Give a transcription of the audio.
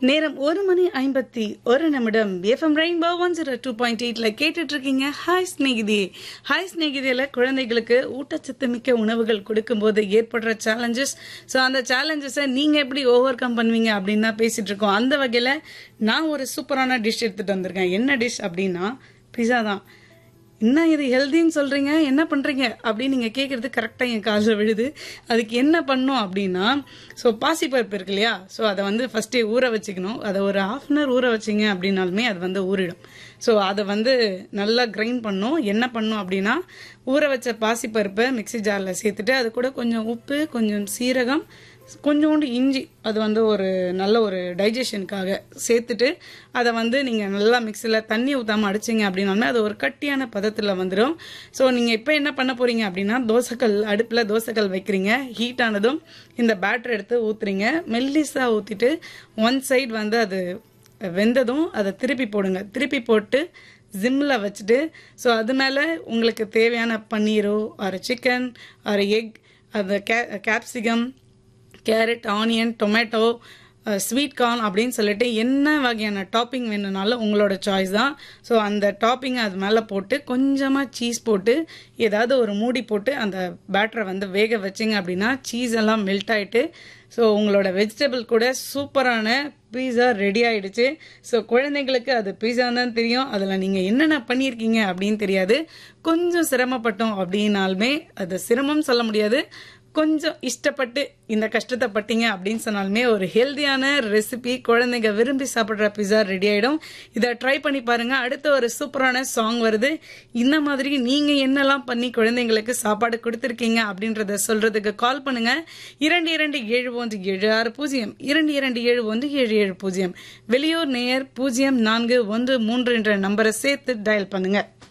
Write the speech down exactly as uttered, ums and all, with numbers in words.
நேரம் ஒரு மணி ஐம்பத்தி ஒரு நிமிடம். FM rainbow one zero two point எயிட்ல கேட்டுட்டு இருக்கீங்க ஹாய் ஸ்நேகிதி. ஹாய் ஸ்நேகிதியில குழந்தைகளுக்கு ஊட்டச்சத்து மிக்க உணவுகள் கொடுக்கும்போது ஏற்படுற சேலஞ்சஸ், ஸோ அந்த சேலஞ்சஸை நீங்க எப்படி ஓவர் கம் பண்ணுவீங்க அப்படின்னு தான் பேசிட்டு இருக்கோம். அந்த வகையில நான் ஒரு சூப்பரான டிஷ் எடுத்துட்டு வந்திருக்கேன். என்ன டிஷ் அப்படின்னா பிஸா தான். என்ன இது ஹெல்தின்னு சொல்றீங்க, என்ன பண்றீங்க அப்படின்னு நீங்க கேட்கறது கரெக்டா என் காலில் விழுது. அதுக்கு என்ன பண்ணும் அப்படின்னா, ஸோ பாசிப்பருப்பு இருக்கு இல்லையா, ஸோ அதை வந்து ஃபர்ஸ்டே ஊற வச்சுக்கணும். அதை ஒரு ஹாஃப் அன் ஹவர் ஊற வச்சிங்க அப்படின்னாலுமே அது வந்து ஊறிடும். ஸோ அதை வந்து நல்லா கிரைண்ட் பண்ணும். என்ன பண்ணும் அப்படின்னா, ஊற வச்ச பாசிப்பருப்பை மிக்சி ஜாரில் சேர்த்துட்டு அது கூட கொஞ்சம் உப்பு, கொஞ்சம் சீரகம், கொஞ்சோண்டு இஞ்சி, அது வந்து ஒரு நல்ல ஒரு டைஜஷனுக்காக சேர்த்துட்டு அதை வந்து நீங்கள் நல்லா மிக்சியில் தண்ணி ஊற்றாமல் அடிச்சிங்க அப்படின்னாலுமே அது ஒரு கட்டியான பதத்தில் வந்துடும். ஸோ நீங்கள் இப்போ என்ன பண்ண போகிறீங்க அப்படின்னா, தோசைக்கல் அடுப்பில் தோசைக்கல் வைக்கிறீங்க. ஹீட் ஆனதும் இந்த பேட்டர் எடுத்து ஊற்றுறீங்க. மெல்லிஸாக ஊற்றிட்டு ஒன் சைடு வந்து அது வெந்ததும் அதை திருப்பி போடுங்க. திருப்பி போட்டு ஜிம்மில் வச்சுட்டு, ஸோ அது மேலே உங்களுக்கு தேவையான பன்னீரோ ஒரு சிக்கன் ஒரு எக், அது K capsicum, carrot, onion, tomato, sweet corn அப்படின்னு சொல்லிட்டு என்ன வகையான டாப்பிங் வேணும்னாலும் உங்களோட சாய்ஸ் தான். ஸோ அந்த டாப்பிங்கை அது மேலே போட்டு கொஞ்சமாக சீஸ் போட்டு ஏதாவது ஒரு மூடி போட்டு அந்த பேட்டரை வந்து வேக வச்சிங்க அப்படின்னா சீஸ் எல்லாம் மெல்ட் ஆகிட்டு ஸோ உங்களோட வெஜிடபிள் கூட சூப்பரான பீஸா ரெடி ஆயிடுச்சு. ஸோ குழந்தைங்களுக்கு அது பீஸா தான் தெரியும், அதில் நீங்கள் என்னென்ன பண்ணியிருக்கீங்க அப்படின்னு தெரியாது. கொஞ்சம் சிரமப்பட்டோம் அப்படின்னாலுமே அது சிரமம் சொல்ல முடியாது, கொஞ்சம் இஷ்டப்பட்டு இந்த கஷ்டத்தை பட்டீங்க அப்படின்னு சொன்னாலுமே ஒரு ஹெல்தியான ரெசிபி, குழந்தைங்க விரும்பி சாப்பிட்ற பிஸா ரெடி ஆகிடும். இதை ட்ரை பண்ணி பாருங்க. அடுத்த ஒரு சூப்பரான சாங் வருது. இந்த மாதிரி நீங்கள் என்னெல்லாம் பண்ணி குழந்தைங்களுக்கு சாப்பாடு கொடுத்துருக்கீங்க அப்படின்றத சொல்றதுக்கு கால் பண்ணுங்க. இரண்டு இரண்டு ஏழு ஒன்று ஏழு ஆறு பூஜ்ஜியம் இரண்டு இரண்டு ஏழு ஒன்று ஏழு ஏழு பூஜ்ஜியம். வெளியூர் நேயர் பூஜ்ஜியம் நான்கு ஒன்று மூன்று என்ற நம்பரை சேர்த்து டயல் பண்ணுங்க.